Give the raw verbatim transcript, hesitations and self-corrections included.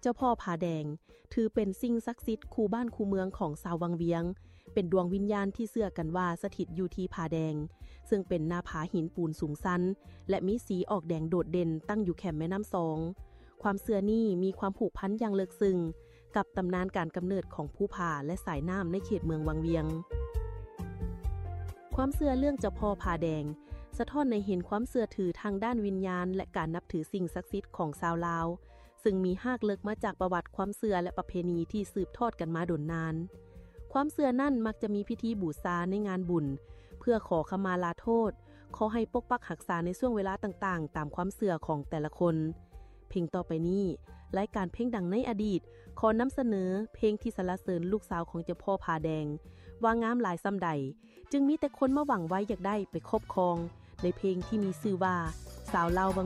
เจ้าพ่อผาแดงถือเป็นสิ่งศักดิ์สิทธิ์คู่บ้านคู่เมืองของชาววังเวียงเป็นดวงวิญญาณที่เชื่อกันว่าสถิตอยู่ที่ผาแดงซึ่งเป็นหน้าผาหินปูนสูงชันและมีสีออกแดงโดดเด่นตั้งอยู่แคมแม่น้ำสองความเชื่อนี้มีความผูกพันอย่างลึกซึ้งกับตำนานการกำเนิดของภูผาและสายน้ำในเขตเมืองวังเวียงความเชื่อเรื่องเจ้าพ่อผาแดงสะท้อนในเห็นความเชื่อถือทางด้านวิญญาณและการนับถือสิ่งศักดิ์สิทธิ์ของชาวลาวซึ่งมีหากเลิกมาจากประวัติความเชื่อและประเพณีที่สืบทอดกันมาดนนานความเชื่อนั่นมักจะมีพิธีบูชาในงานบุญเพื่อขอขมาลาโทษขอให้ปกปักรักษาในช่วงเวลาต่างๆตามความเชื่อของแต่ละคนเพลงต่อไปนี้รายการเพลงดังในอดีตขอนำเสนอเพลงที่สรรเสริญลูกสาวของเจ้าพ่อผาแดงว่างามหลายซ้ำใดจึงมีแต่คนมาหวังไว้อยากได้ไปครอบครองในเพลงที่มีชื่อว่าสาวลาว